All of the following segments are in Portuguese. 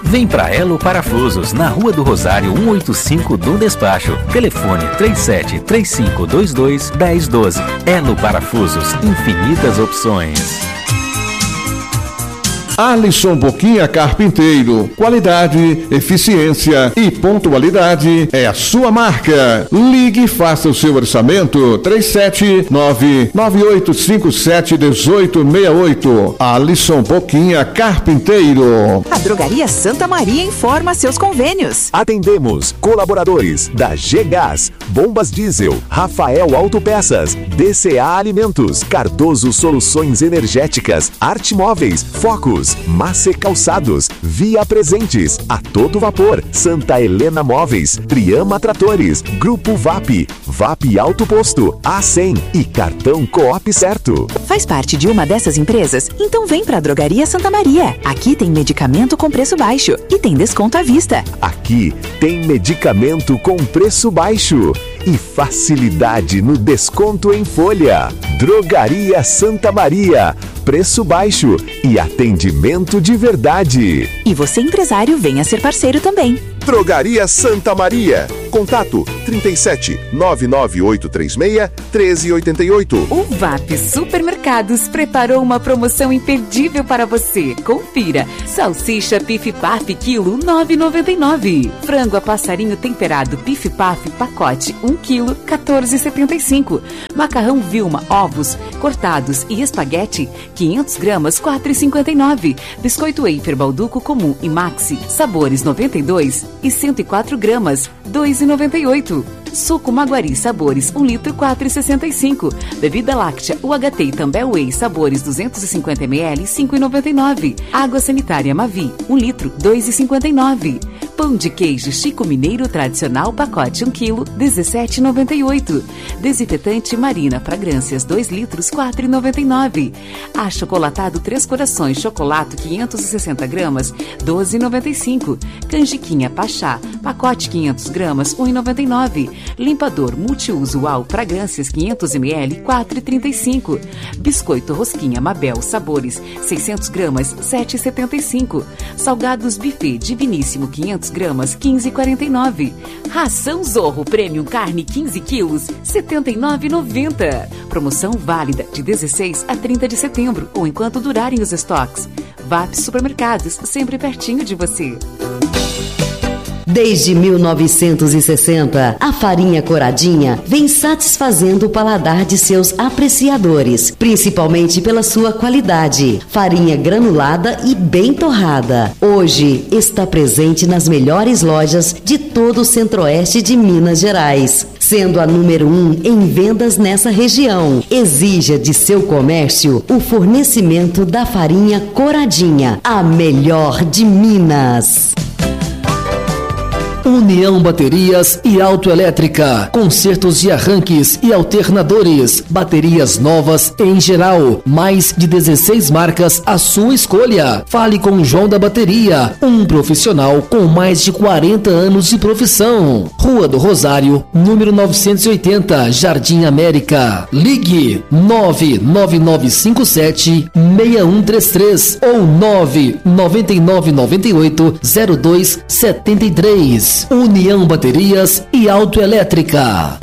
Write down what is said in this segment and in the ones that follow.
Vem pra Elo Parafusos, na Rua do Rosário 185 do Despacho. Telefone 3735221012. Elo Parafusos, infinitas opções. Alisson Boquinha Carpinteiro. Qualidade, eficiência e pontualidade é a sua marca. Ligue e faça o seu orçamento. 379-9857-1868. Alisson Boquinha Carpinteiro. A Drogaria Santa Maria informa seus convênios. Atendemos colaboradores da G-Gás, Bombas Diesel, Rafael Autopeças, DCA Alimentos, Cardoso Soluções Energéticas, Arte Móveis, Focus, Mace Calçados, Via Presentes, A Todo Vapor, Santa Helena Móveis, Triama Tratores, Grupo VAP, VAP Alto Posto, A100 e Cartão Coop Certo. Faz parte de uma dessas empresas? Então vem pra Drogaria Santa Maria. Aqui tem medicamento com preço baixo e tem desconto à vista. Aqui tem medicamento com preço baixo e facilidade no desconto em folha. Drogaria Santa Maria. Preço baixo e atendimento de verdade. E você, empresário, venha ser parceiro também. Drogaria Santa Maria. Contato 37 99836 1388. O VAP Supermercados preparou uma promoção imperdível para você. Confira. Salsicha Pif Paf quilo 9,99. Frango a passarinho temperado Pif Paf pacote 1 quilo 14,75. Macarrão Vilma ovos cortados e espaguete 500 gramas 4,59. Biscoito Wafer Balduco comum e Maxi sabores 92 e 104 gramas 2,98. Suco Maguari Sabores 1 litro 4,65. Bebida láctea UHT e Tambel Whey Sabores 250 ml 5,99. Água sanitária Mavi 1 litro 2,59. Pão de queijo Chico Mineiro tradicional pacote 1 kg 17,98. Desinfetante Marina Fragrâncias 2 litros 4,99. Achocolatado Três Corações Chocolate 560 gramas 12,95. Canjiquinha Pachá pacote 500 gramas 1,99. Limpador multiuso UAU Fragrâncias 500 ml 4,35. Biscoito Rosquinha Mabel Sabores 600 gramas 7,75. Salgados Buffet Diviníssimo 500 gramas 15,49. Ração Zorro Premium Carne 15 quilos 79,90. Promoção válida de 16 a 30 de setembro ou enquanto durarem os estoques. VAP Supermercados, sempre pertinho de você. Desde 1960, a farinha Coradinha vem satisfazendo o paladar de seus apreciadores, principalmente pela sua qualidade. Farinha granulada e bem torrada. Hoje está presente nas melhores lojas de todo o centro-oeste de Minas Gerais, sendo a número 1 em vendas nessa região. Exija de seu comércio o fornecimento da farinha Coradinha, a melhor de Minas. União Baterias e Autoelétrica, consertos de arranques e alternadores, baterias novas em geral, mais de 16 marcas à sua escolha. Fale com João da Bateria, um profissional com mais de 40 anos de profissão. Rua do Rosário, número 980, Jardim América. Ligue 99957-6133 ou 99998-0273. União Baterias e Autoelétrica.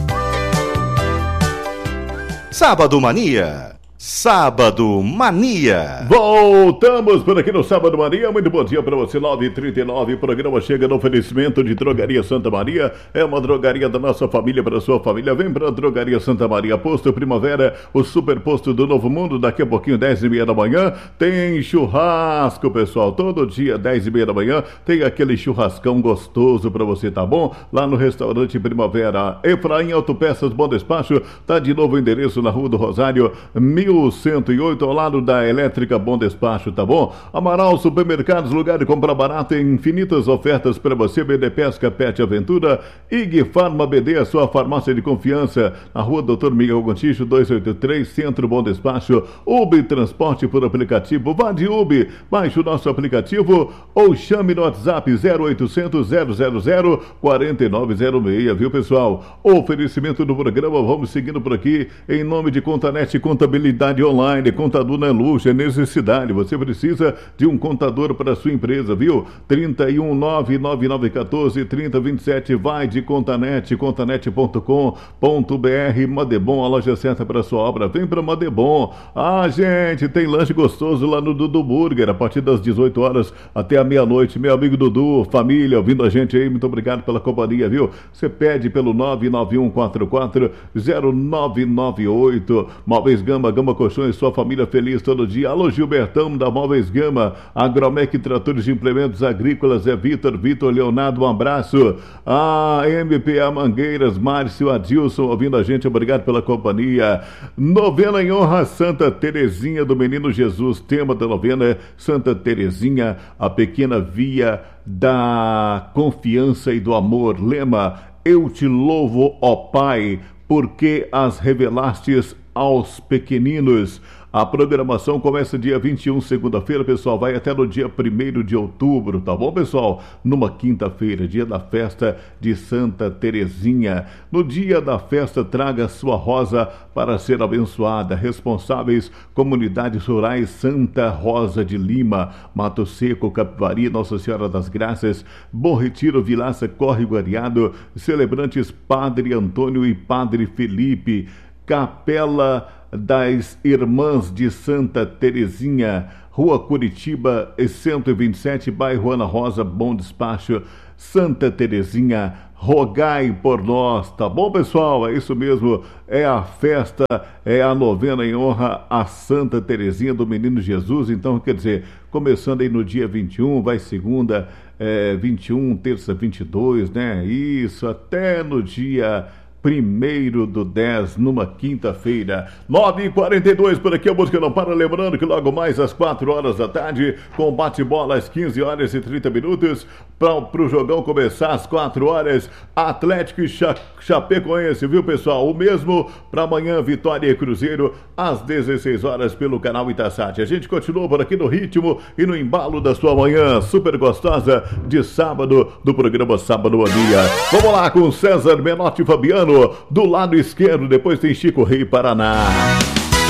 Sábado Mania. Sábado Mania. Voltamos por aqui no Sábado Mania. Muito bom dia para você, 9h39. O programa chega no oferecimento de Drogaria Santa Maria. É uma drogaria da nossa família para a sua família. Vem para a Drogaria Santa Maria. Posto Primavera, o super posto do Novo Mundo. Daqui a pouquinho, 10h30 da manhã, tem churrasco, pessoal. Todo dia, 10h30 da manhã, tem aquele churrascão gostoso para você, tá bom? Lá no restaurante Primavera. Efraim Autopeças Bom Despacho. Tá de novo o endereço na Rua do Rosário, 1108, ao lado da Elétrica Bom Despacho, tá bom? Amaral Supermercados, lugar de comprar barato, infinitas ofertas para você. BD Pesca, Pet Aventura, IG Farma BD, a sua farmácia de confiança, na Rua Doutor Miguel Gontijo, 283, Centro Bom Despacho. Ubi Transporte por aplicativo, vá de Ubi, baixe o nosso aplicativo ou chame no WhatsApp 0800 000 4906, viu, pessoal? Oferecimento do programa, vamos seguindo por aqui, em nome de Contanet Contabilidade. contabilidade online, contador não é luxo, é necessidade. Você precisa de um contador para a sua empresa, viu? 31999143027, vai de Contanet, contanet.com.br. Madebom, a loja certa para a sua obra. Vem para Madebom. Ah, gente, tem lanche gostoso lá no Dudu Burger, a partir das 18 horas até a meia-noite. Meu amigo Dudu, família, ouvindo a gente aí, muito obrigado pela companhia, viu? Você pede pelo 991440998. Móveis Gama, Gama Colchões, sua família feliz todo dia. Alô, Gilbertão da Móveis Gama, Agromec Tratores de Implementos Agrícolas, é Vitor Leonardo, um abraço. A MPA Mangueiras, Márcio Adilson, ouvindo a gente, obrigado pela companhia. Novena em honra a Santa Terezinha do Menino Jesus, tema da novena é Santa Terezinha, a pequena via da confiança e do amor. Lema: eu te louvo, ó Pai, porque as revelastes aos pequeninos. A programação começa dia 21, segunda-feira, pessoal, vai até no dia 1º de outubro, tá bom, pessoal? Numa quinta-feira, dia da festa de Santa Terezinha. No dia da festa, traga sua rosa para ser abençoada. Responsáveis, comunidades rurais Santa Rosa de Lima, Mato Seco, Capivari, Nossa Senhora das Graças, Bom Retiro, Vilaça, Córrego Areado, celebrantes Padre Antônio e Padre Felipe, Capela das Irmãs de Santa Terezinha, Rua Curitiba, 127, bairro Ana Rosa, Bom Despacho, Santa Terezinha, rogai por nós, tá bom, pessoal? É isso mesmo, é a festa, é a novena em honra a Santa Terezinha do Menino Jesus. Então, quer dizer, começando aí no dia 21, vai segunda, 21, terça 22, né? Isso, até no dia 1º/10, numa quinta-feira. 9h42 por aqui, a música não para. Lembrando que logo mais às 4 horas da tarde, com bate-bola às 15 horas e 30 minutos, para o jogão começar às 4 horas, Atlético e Chapecoense, viu, pessoal? O mesmo para amanhã, Vitória e Cruzeiro, às 16 horas, pelo canal Itasat. A gente continua por aqui no ritmo e no embalo da sua manhã super gostosa de sábado, do programa Sábado Mania. Vamos lá com César Menotti e Fabiano do lado esquerdo, depois tem Chico Rei Paraná.